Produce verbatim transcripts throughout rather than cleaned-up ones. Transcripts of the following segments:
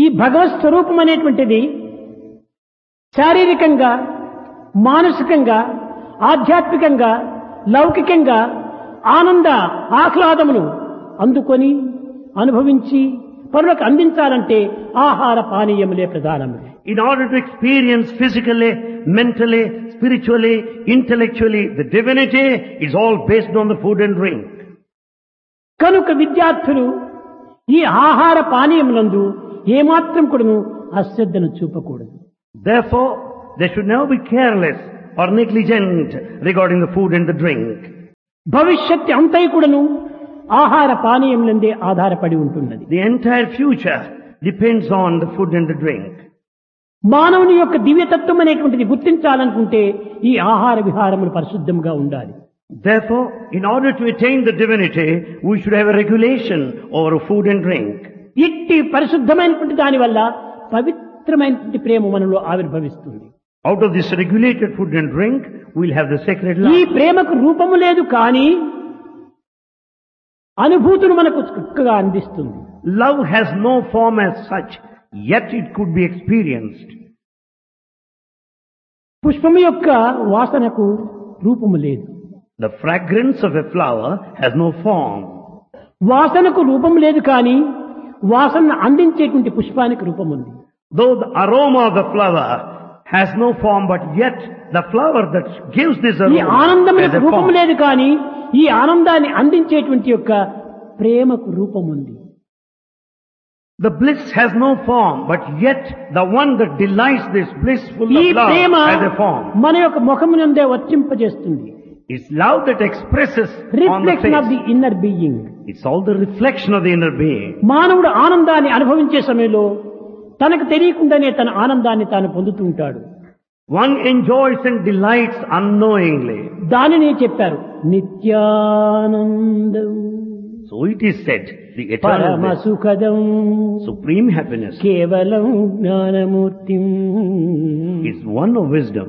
ఈ భగవత్ స్వరూపం అనేటువంటిది శారీరకంగా, మానసికంగా, ఆధ్యాత్మికంగా, లౌకికంగా ఆనంద ఆహ్లాదమును అందుకొని అనుభవించి పరులకు అందించాలంటే ఆహార పానీయములే ప్రధానము. In order to experience physically, mentally, spiritually, intellectually the divinity is all based on the food and drink. కనుక విద్యార్థులు ఈ ఆహార పానీయములందు ఏమాత్రం కూడాను అశ్రద్ధను చూపకూడదు. Therefore, they should never be careless or negligent regarding the food and the drink. భవిష్యత్తు అంతయు కూడాను ఆహార పానీయములందే ఆధారపడి ఉంటున్నది. The entire future depends on the food and the drink. మానవుని యొక్క దివ్యతత్వం అనేటువంటిది గుర్తించాలనుకుంటే ఈ ఆహార విహారములు పరిశుద్ధంగా ఉండాలి. Therefore, in order to attain the divinity, we should have a regulation over food and drink. ఇట్టి పరిశుద్ధమైనటువంటి దాని వల్ల పవిత్రమైనటువంటి ప్రేమ మనలో ఆవిర్భవిస్తుంది. Out of this regulated food and drink, we'll have the sacred ఈ love. ప్రేమకు రూపము లేదు కానీ అనుభూతులు మనకు చక్కగా అందిస్తుంది. Love has no form as such, yet it could be experienced. పుష్పము యొక్క వాసనకు రూపము లేదు. The fragrance of a flower has no form. వాసనకు రూపం లేదు కానీ వాసనను అందించేటువంటి పుష్పానికి రూపం ఉంది. Though the aroma of the flower has no form, but yet the flower that gives this ఈ aroma ఆనందములకు has a రూపం form. లేదు కానీ ఈ ఆనందాన్ని అందించేటువంటి యొక్క ప్రేమకు రూపం ఉంది. The bliss has no form, but yet the one that delights this blissful ఈ of love Prema has a form. మన యొక్క ముఖమునందే వర్తింపజేస్తుంది. It's love that expresses on the reflection of the face. Inner being. It's all the reflection of the inner being. మానవుడు ఆనందాన్ని అనుభవించే సమయంలో తనకు తెలియకుండానే తన ఆనందాన్ని తాను పొందుతూ ఉంటాడు. One enjoys and delights unknowingly. దానిని చెప్పారు నిత్యానందం So it is said, the పరమ eternal bliss, సుఖదం supreme happiness, కేవలం Gnanamurthy is one of wisdom.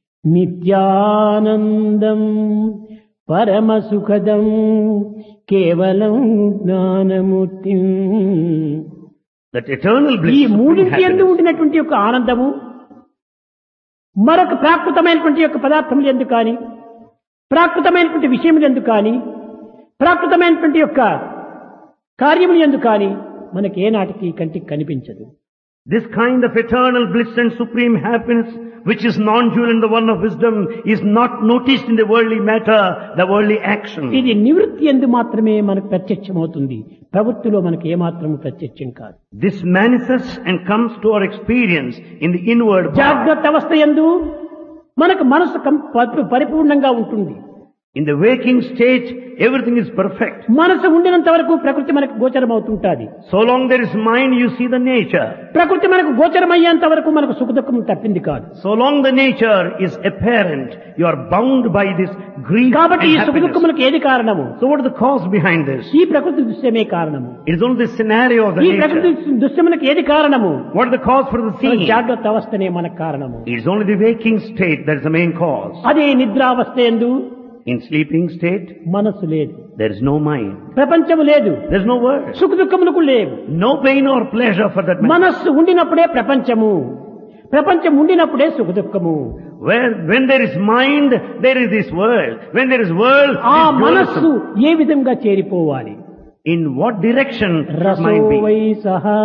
నిత్యానందం పరమ సుఖదం కేవలం జ్ఞానమూర్తి. That eternal ఈ bliss, supreme మూడింటి ఎందు happiness, ఉండినటువంటి యొక్క ఆనందము మరొక ప్రాకృతమైనటువంటి యొక్క పదార్థములు ఎందుకు కానీ, ప్రాకృతమైనటువంటి విషయములు ఎందుకు కానీ, ప్రాకృతమైనటువంటి యొక్క కార్యములు ఎందుకు కానీ మనకి ఏనాటికి కంటికి కనిపించదు. this kind of eternal bliss and supreme happiness, which is non-dual in the one of wisdom, is not noticed in the worldly matter, the worldly action. ఇది నివృత్తి ఎందు మాత్రమే మనకు ప్రత్యక్షమవుతుంది. ప్రవృత్తిలో మనకు ఏమాత్రము ప్రత్యక్షం కాదు. This manifests and comes to our experience in the inward part. జాగ్రత్త అవస్థ యందు మనకు మనసు కం- పరి- పరిపూర్ణంగా ఉంటుంది. In the waking state, everything is perfect. మనసు ఉండినంత వరకు ప్రకృతి మనకు గోచరం అవుతుంటాది. So long there is mind, you see the nature. ప్రకృతి మనకు గోచరం అయ్యేంత వరకు మనకు సుఖ దుఃఖం తప్పింది కాదు. So long the nature is apparent, you are bound by this grief కాబట్టి and ఈ సుఖ happiness. దుఃఖములకు ఏది కారణము? So what is the cause behind this? ఈ ప్రకృతి దృశ్యమే కారణము. It is only the scenario of the ఈ ప్రకృతి nature. దృశ్యములకు ఏది కారణము? What is the cause for the scene? జాగ్రత్త అవస్థనే మనకు కారణము. It is only the waking state that is the main cause. అదే నిద్రావస్థ యందు In sleeping state, మనసు లేదు, there is no mind. ప్రపంచము లేదు, There is no word. సుఖ దుఃఖములకు లేవు. No pain or pleasure for that matter. మనస్సు ఉండినప్పుడే ప్రపంచము, ప్రపంచం ఉండినప్పుడే సుఖ దుఃఖము. Where, when there is mind, there is this world. When there is world, ఆ this మనస్సు dualism. ఏ విధంగా చేరిపోవాలి? In what direction should రసో mind be? Why సహా.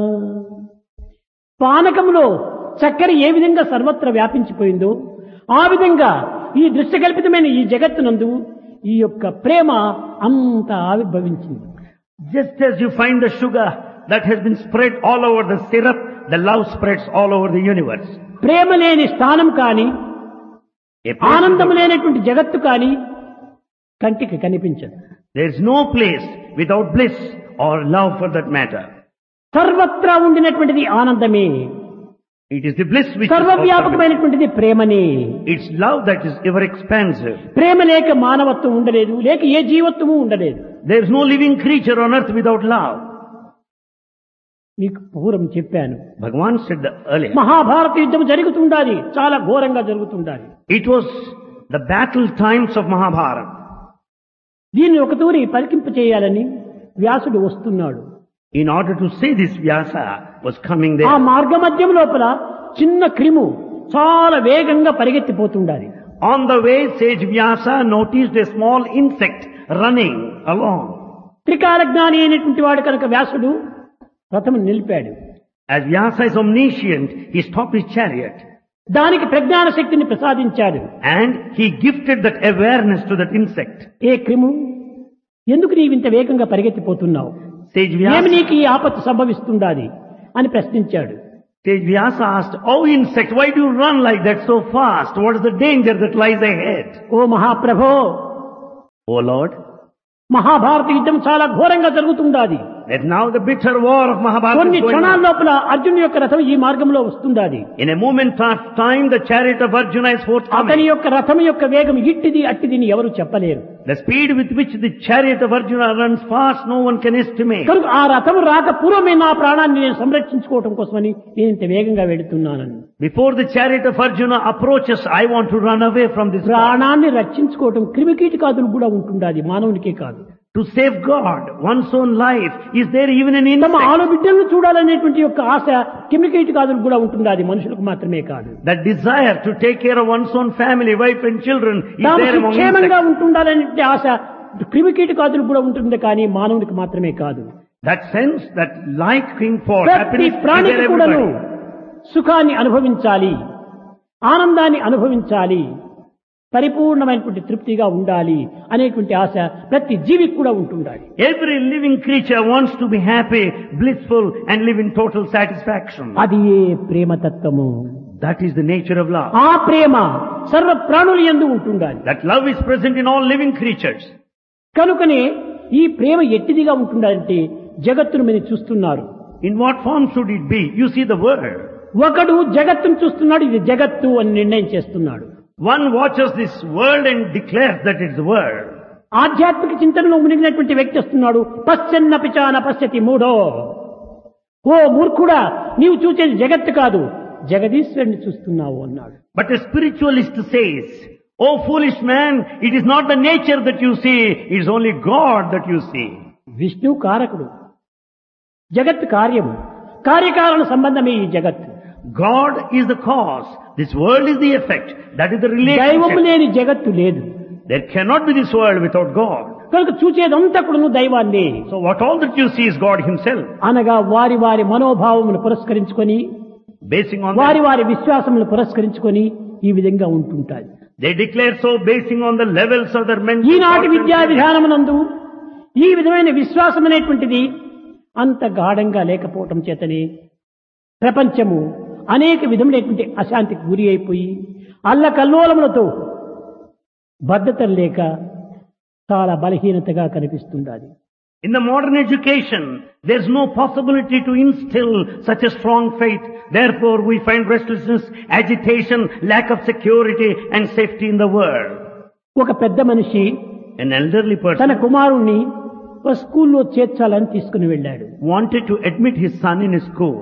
పానకంలో చక్కెర ఏ విధంగా సర్వత్ర వ్యాపించిపోయిందో ఆ విధంగా ఈ దృశ్యకల్పితమైన ఈ జగత్తునందు ఈ యొక్క ప్రేమ అంత ఆవిర్భవించింది. Just as you find the sugar that has been spread all over the syrup, the love spreads all over the universe. ప్రేమ లేని స్థానం కానీ, A place ఆనందం without- లేనటువంటి జగత్తు కానీ కంటికి కనిపించదు. There is no place without bliss or love for that matter. సర్వత్రా ఉండినటువంటిది ఆనందమే, It is the bliss which is సర్వవ్యాపకమైనటువంటిది ప్రేమనే. It's love that is ever expansive. ప్రేమ లేక మానవత్వం ఉండలేదు, లేక ఏ జీవత్వము ఉండలేదు. There is no living creature on earth without love. మీకు పూర్వం చెప్పాను, Bhagavan said the earlier. Mahabharata యుద్ధం జరుగుతుండాలి, చాలా ఘోరంగా జరుగుతుండాలి. It was the battle times of Mahabharata. దీన్ని ఒక తూరి పరికింప చేయాలని వ్యాసుడు వస్తున్నాడు. In order to say this, Vyasa was coming ఆ there. మార్గ మధ్యం లోపల చిన్న క్రిము చాలా వేగంగా పరిగెత్తిపోతుండాలి. On the way, sage Vyasa noticed a small insect running along. త్రికాల జ్ఞాని అయినటువంటి వాడు కనుక వ్యాసుడు రథము నిలిపాడు. As Vyasa is omniscient, he stopped his chariot దానికి ప్రజ్ఞాన శక్తిని ప్రసాదించాడు. and he gifted that awareness to that insect. ఏ క్రిము, ఎందుకు నీవు ఇంత వేగంగా పరిగెత్తిపోతున్నావు? Sage ఏమి Vyasa, నీకు ఈ ఆపత్తు సంభవిస్తుండాలి అని ప్రశ్నించాడు. sage Vyasa asked, "Oh insect, why do you run like that so fast? What is the danger that lies ahead?" Oh మహాప్రభో, O Lord, Mahabharata యుద్ధం చాలా ఘోరంగా జరుగుతుండాది. that now the bitter war of Mahabharata కొన్ని is going క్షణాల on. లోపల అర్జునుడి యొక్క రథం ఈ మార్గంలో వస్తుండాది. In a moment of time, the chariot of Arjuna is అతని forthcoming. యొక్క రథం యొక్క వేగం ఇట్టిది అట్టిదిని ఎవరు చెప్పలేరు. The speed with which the chariot of Arjuna runs fast, no one can estimate. కనుక ఆ రథం రాక పూర్వమే నా ప్రాణాన్ని నేను సంరక్షించుకోవటం కోసమని నేను ఇంత వేగంగా వెళుతున్నానని. Before the chariot of Arjuna approaches, I want to run away from this war. ప్రాణాన్ని రక్షించుకోవటం క్రిమికీటకాదులు కూడా ఉంటుండాది, మానవునికే కాదు. To safeguard one's own life, is there even an తమ insect? ఆడబిడ్డలను చూడాలనేటువంటి యొక్క ఆశ క్రిమికీటకాదులు కూడా ఉంటుండాది, మనుషులకు మాత్రమే కాదు. That desire to take care of one's own family, wife and children, is తాము there among సుక్షేమంగా insects. ఉంటుండాలనే ఆశ క్రిమికీటకాదులు కూడా ఉంటుంది, కానీ మానవునికి మాత్రమే కాదు. That sense, that liking for ప్రతి happiness, is ప్రాణికి there కూడాను everybody. సుఖాన్ని అనుభవించాలి, ఆనందాన్ని అనుభవించాలి, పరిపూర్ణమైనటువంటి తృప్తిగా ఉండాలి అనేటువంటి ఆశ ప్రతి జీవికి కూడా ఉంటుండాలి. Every living creature wants to be happy, blissful, and live in total satisfaction. అది ఏ ప్రేమతత్వము. That is the nature of love. ఆ ప్రేమ సర్వ ప్రాణులు యందు ఉంటుండాలి. That love is present in all living creatures. కనుకనే ఈ ప్రేమ ఎట్టిదిగా ఉంటుందంటే జగత్తును మీరు చూస్తున్నారు. In what form should it be? You see the world. ఒకడు జగత్తును చూస్తున్నాడు, ఇది జగత్తు అని నిర్ణయం చేస్తున్నాడు. One watches this world and declares that it's the world. ఆధ్యాత్మిక చింతనలో మునిగినటువంటి వ్యక్తి వస్తున్నాడు, పశ్చన్న పిచాన పశ్యతి మూఢో. ఓ మూర్ఖుడా, నీవు చూసేది జగత్తు కాదు, జగదీశ్వరుని చూస్తున్నావు అన్నాడు. But a spiritualist says, "Oh foolish man, it is not the nature that you see, it is only God that you see." Vishnu కారకుడు, జగత్ కార్యము, కార్యకారణ సంబంధమే ఈ జగత్తు. God is the cause. This world is the effect. That is the దైవము relationship. లేని జగత్తు లేదు. There cannot be this world without God. కనుక చూచేదంతా కూడాను దైవాన్ని. So what all that you see is God himself. అనగా వారి వారి మనోభావములు పురస్కరించుకొని, Basing on వారి that, వారి విశ్వాసములు పురస్కరించుకొని ఈ విధంగా ఉంటుంటాయి. they declare so basing on the levels of their mental ఈనాటి thoughts విద్యా and విధానమునందు ఈ విధమైన విశ్వాసం అనేటువంటిది అంత గాఢంగా లేకపోవటం చేతనే ప్రపంచము అనేక విధములైనటువంటి అశాంతికి గురి అయిపోయి అల్లకల్లోలములతో బద్ధతం లేక చాలా బలహీనతగా కనిపిస్తుండాలి. In the modern education, there's no possibility to instill such a strong faith. Therefore, we find restlessness, agitation, lack of security and safety in the world. ఒక పెద్ద మనిషి An elderly తన person కుమారుణ్ణి ఒక స్కూల్లో చేర్చాలని తీసుకుని వెళ్ళాడు. wanted to admit his son in his school.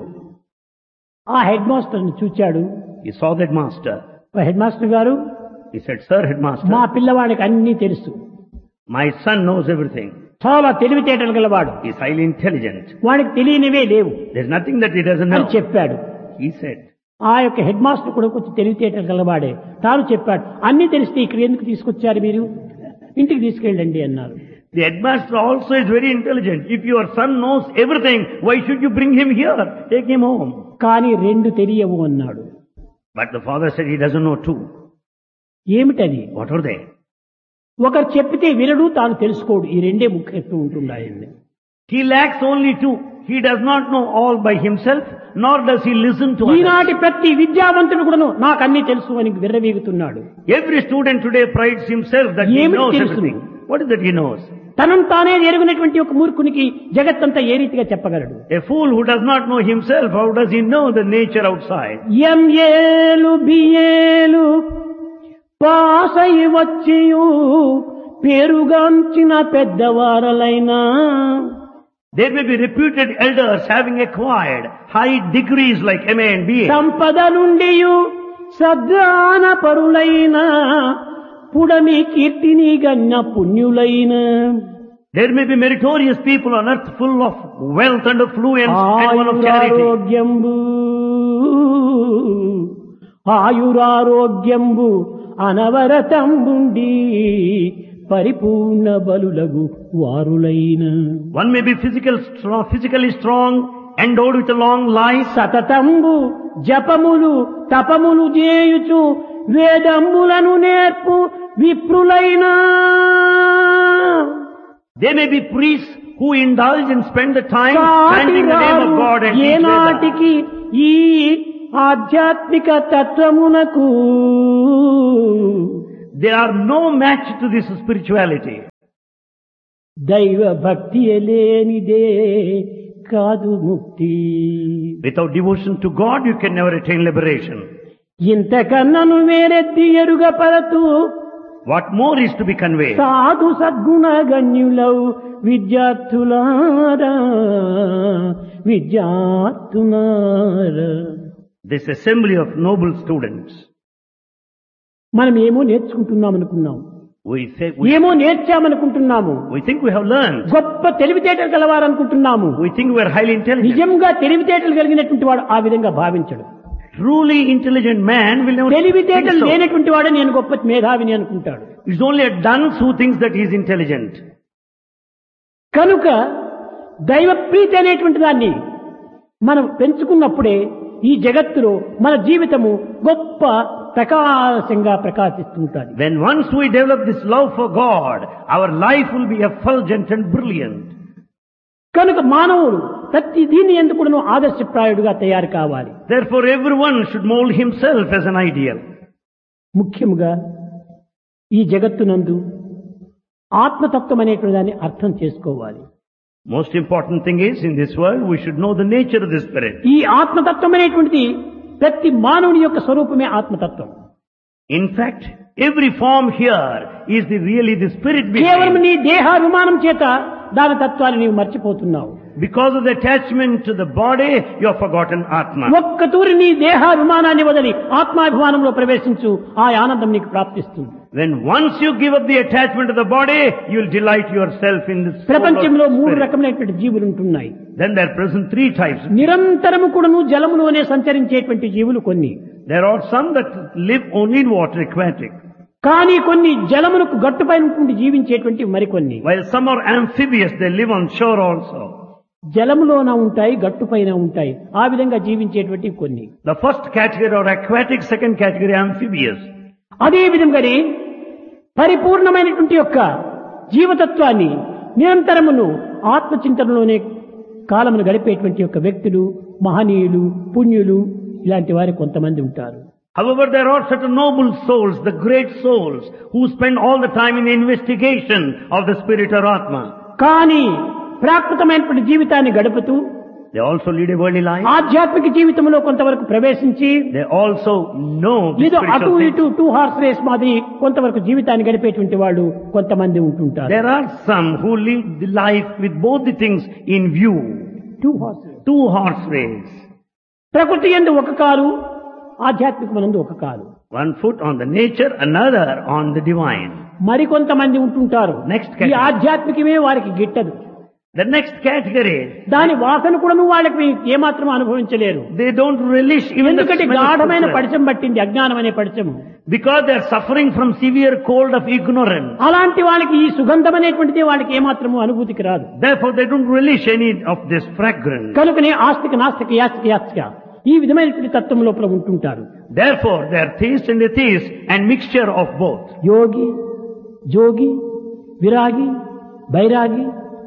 ఆ హెడ్ మాస్టర్ని చూచాడు. He saw that master. Head master గారు, He said, "Sir, headmaster, మా పిల్లవాడికి అన్నీ తెలుసు, my son knows everything. చాలా తెలివితేటలు గలవాడు, He's highly intelligent. వాడికి తెలియనివే లేవు There's nothing that he doesn't అని know." చెప్పాడు. He said, ఆ యొక్క హెడ్ మాస్టర్ కూడా కొంచెం తెలివితేటలు గలవాడే. తాను చెప్పాడు, అన్ని తెలిస్తే ఇక్కడ ఎందుకు తీసుకొచ్చారు మీరు, ఇంటికి తీసుకెళ్ళండి అన్నారు. the headmaster also is very intelligent. If your son knows everything, why should you bring him here? Take him home. కానీ రెండు తెలియవు అన్నాడు. But the father said he doesn't know two. ఏమిటది? What are they? ఒకరు చెప్పితే వినడు, తాను తెలుసుకోడు. ఈ రెండే ముఖ్యత్వం ఉంటున్నాయండి. He lacks only two. He does not know all by himself, nor does he listen to others. ఈనాటి ప్రతి విద్యావంతుడు కూడాను నాకు అన్ని తెలుసు అని విర్రవీగుతున్నాడు. Every student today prides himself that he ఏమిటి knows తెలుసు? everything. What is that he knows? తనను తానే ఎరుగునటువంటి ఒక మూర్ఖునికి జగత్తంతా ఏ రీతిగా చెప్పగలడు? A fool who does not know himself, how does he know the nature outside? ఎంఏలు బిఏలు పాసై వచ్చియు పేరుగాంచిన పెద్దవారలైనా There may be reputed elders having acquired high degrees like M A and B A. సంపద నుండియు సద్దాన పరులైన పుడమి కీర్తిని గన్న పుణ్యులైన There may be meritorious people on earth full of wealth and affluence and one of charity. ఆయురారోగ్యంబు ఆయురారోగ్యంబు అనవరతంబుండి పరిపూర్ణ బలులగు వారులైన. One may be physical, strong, physically strong, endowed with a long life. సతతంబు జపములు తపములు చేయుచు వేదంబులను నేర్పు విప్రులైన. They may be priests who indulge and spend the time chanting the name of God and teach Vedas. ఏనాటికి ఈ ఆధ్యాత్మిక తత్వమునకు They are no match to this spirituality. దైవ భక్తి లేనిదే కాదు ముక్తి. Without devotion to God, you can never attain liberation. ఇంతకన్నను వేరెత్తి ఎరుగ పరతు What more is to be conveyed? సాధు సద్గుణ గణ్యులౌ విద్యార్థులారా విద్యార్థులారా. This assembly of noble students. మనం ఏమో నేర్చుకుంటున్నాం అనుకున్నాం, We say, we, ఏమో నేర్చామనుకుంటున్నాము, we think we have learned. గొప్ప తెలివితేటలు కలవారనుకుంటున్నాము. We think we are highly intelligent. నిజంగా తెలివితేటలు కలిగినటువంటి వాడు ఆ విధంగా భావించడు. Truly intelligent man will never think తెలివితేటలు so. లేనటువంటి వాడే నేను గొప్ప మేధావిని అనుకుంటాడు. It's only a dunce who thinks that he is intelligent. కనుక దైవ ప్రీతి అనేటువంటి దాన్ని మనం పెంచుకున్నప్పుడే ఈ జగత్తులో మన జీవితము గొప్ప ప్రకాశంగా ప్రకాశిస్తుంటుంది. When once we develop this love for God, our life will be effulgent and brilliant. కనుక మానవుడు ప్రతి దీన్ని ఎందుకు ఆదర్శప్రాయుడుగా తయారు కావాలి. Therefore everyone should mold himself as an ideal. ముఖ్యముగా ఈ జగత్తునందు ఆత్మతత్వం అనేటువంటి దాన్ని అర్థం చేసుకోవాలి. Most important thing is, in this world, we should know the nature of the spirit. ఈ ఆత్మతత్వం అనేటువంటిది ప్రతి మానవుని యొక్క స్వరూపమే ఆత్మతత్వం. In fact, every form here is the really the spirit కేవలం being. నీ దేహాభిమానం చేత దాని తత్వాన్ని నీవు మర్చిపోతున్నావు. Because of the attachment to the body, you have forgotten Atma. ఒక్క తూరి నీ దేహాభిమానాన్ని వదిలి ఆత్మాభిమానంలో ప్రవేశించు, ఆ ఆనందం నీకు ప్రాప్తిస్తుంది. When once you give up the attachment to the body, you will delight yourself in the soul of ప్రపంచంలో మూడు spirit. రకమైనటువంటి జీవులు ఉంటున్నాయి. Then there are present three types. నిరంతరము కూడాను జలములోనే సంచరించేటువంటి జీవులు కొన్ని. There are some that live only in water, aquatic. కానీ కొన్ని జలమునకు గట్టుపైన ఉండి జీవించేటువంటి మరికొన్ని. While some are amphibious, they live on shore also. జలములోన ఉంటాయి, గట్టుపైన ఉంటాయి. ఆ విధంగా జీవించేటువంటి కొన్ని. The first category are aquatic, second category amphibious. అదే విధంగానే పరిపూర్ణమైనటువంటి యొక్క జీవతత్వాన్ని నిరంతరమును ఆత్మచింతనలోనే కాలమును గడిపేటువంటి యొక్క వ్యక్తులు, మహనీయులు, పుణ్యులు ఇలాంటి వారు కొంతమంది ఉంటారు. However, there are certain noble souls, the great souls, who spend all the time in the investigation of the spirit or Atma. కానీ ప్రాకృతమైనటువంటి జీవితాన్ని గడుపుతూ They also lead a worldly life. ఆధ్యాత్మిక జీవితంలో కొంతవరకు ప్రవేశించి They also know the ఏదో అటు spiritual ఇటు things. టూ హార్స్ రేస్ మాదిరి కొంతవరకు జీవితాన్ని గడిపేటువంటి వాళ్ళు కొంతమంది ఉంటుంటారు. There are some who live the life with both the things in view. Two horse race. Two horse race. ప్రకృతి యందు ఒక కాలు, ఆధ్యాత్మికమందు ఒక కాలు. One foot on the nature, another on the divine. మరికొంతమంది ఉంటుంటారు. Next ఈ category. ఆధ్యాత్మికమే వారికి గిట్టదు. The next category, దాని వాసన కూడాను వాళ్ళకి ఏమాత్రం అనుభవించలేరు. they don't relish even the ఎందుకంటే smell of గాఢమైన food. పరిచయం పట్టింది, అజ్ఞానం అనే పరిచయం. Because they are suffering from severe cold of ignorance. అలాంటి వాళ్ళకి ఈ సుగంధం అనేటువంటిది వాళ్ళకి ఏమాత్రము అనుభూతికి రాదు. Therefore they don't relish any of this fragrance. కనుకనే ఆస్తిక నాస్తిక యాస్తిక యాస్తిక ఈ విధమైనటువంటి తత్వం లోపల ఉంటుంటారు. Therefore they are theist and atheist and mixture of both. యోగి, జోగి, విరాగి, బైరాగి,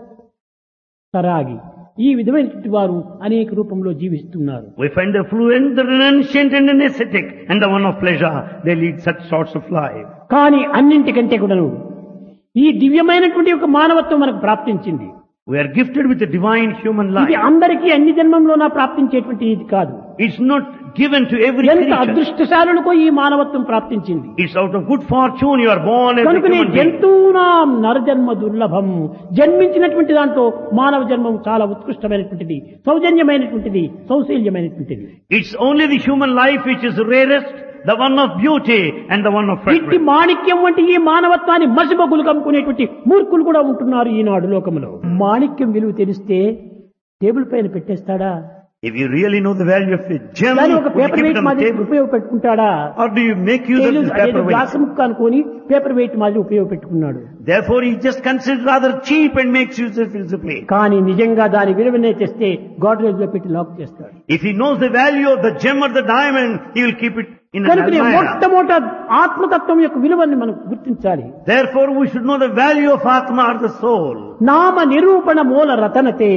సరాగి ఈ విధమైనటువంటి వారు అనేక రూపంలో జీవిస్తున్నారు. We find the fluent, the renunciant and the ascetic and the one of pleasure. They lead such sorts of life. కానీ అన్నింటికంటే కూడాను ఈ దివ్యమైనటువంటి ఒక మానవత్వం మనకు ప్రాప్తించింది. We are gifted with a divine human ఇది life. అందరికీ అన్ని జన్మంలోనా ప్రాప్తించేటువంటి ఇది కాదు. It's not given to every ఎంత creature. అదృష్టశాలులకో ఈ మానవత్వం ప్రాప్తించింది. It's out of good fortune you are born as a కనుకనే human being. జంతువునాం నరజన్మ దుర్లభం. జన్మించినటువంటి దాంట్లో మానవ జన్మం చాలా ఉత్కృష్టమైనటువంటిది, సౌజన్యమైనటువంటిది, సౌశీల్యమైనటువంటిది. It's only the human life which is rarest, the one of beauty and the one of ఇట్టి fragrance. మాణిక్యం వంటి ఈ మానవత్వాన్ని మసిబొగ్గులు కమ్ముకునేటువంటి మూర్ఖులు కూడా ఉంటున్నారు ఈనాడు లోకంలో. మాణిక్యం విలువ తెలిస్తే టేబుల్ పైన పెట్టేస్తాడా? If you really know the value of a gem, దాన్ని ఒక would you paper keep it wait on the మాదిరి table? ఉపయోగపెట్టుకుంటాడా? Or do you make use of this paper glass weight? ముక్క అనుకొని పేపర్ వెయిట్ మాదిరి ఉపయోగపెట్టుకున్నాడు. Therefore, he just considers rather cheap and makes use of it as a plate. కానీ నిజంగా దాని విలువనే తెస్తే గాడ్రేజ్ లో పెట్టి లాక్ చేస్తాడు. If he knows the value of the gem or the diamond, he will keep it in an కనుక almirah. మొట్టమొదట ఆత్మతత్వం యొక్క విలువని మనం గుర్తించాలి. Therefore, we should know the value of Atma or the soul. నామ నిరూపణ మూల రతనతే.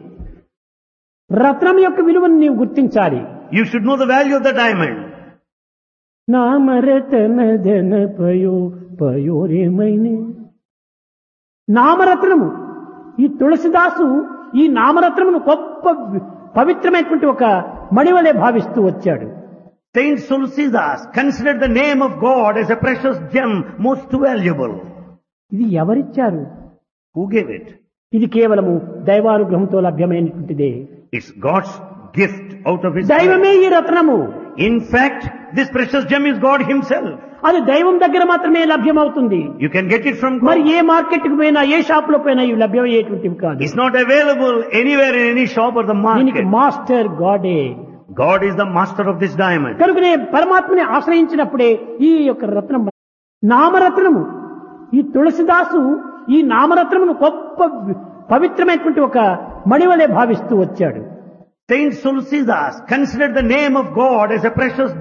రత్నం యొక్క విలువను నీవు గుర్తించాలి. You should know the value of the diamond. నామరతన ధన పయో పయోరేమైనే. నామరత్నము ఈ తులసిదాసు ఈ నామరత్నమును గొప్ప పవిత్రమైనటువంటి ఒక మణివలే భావిస్తూ వచ్చాడు. Saint Tulsidas considered the name of God as a precious gem, most valuable. ఇది ఎవరిచ్చారు? Who gave it? ఇది కేవలము దైవానుగ్రహంతో లభ్యమైనటువంటిదే. It's God's gift out of His దైవమే ఈ రత్నము. In fact, this precious gem is God Himself. అది దైవం దగ్గర మాత్రమే లభ్యమవుతుంది. You can get it from మరి God. ఏ మార్కెట్ కు పోయినా ఏ షాప్ లో పోయినా ఇవి లభ్యమయ్యేటువంటివి కాదు. It's not available anywhere in any shop or the దీనికి market. Master గాడే. God is the master of this diamond. కనుకనే పరమాత్మని ఆశ్రయించినప్పుడే ఈ యొక్క రత్నం నామరత్నము ఈ తులసిదాసు ఈ నామరత్నమును గొప్ప పవిత్రమైనటువంటి ఒక మణివలే భావిస్తూ వచ్చాడు. Saint Tulsidas considered the name of God as a precious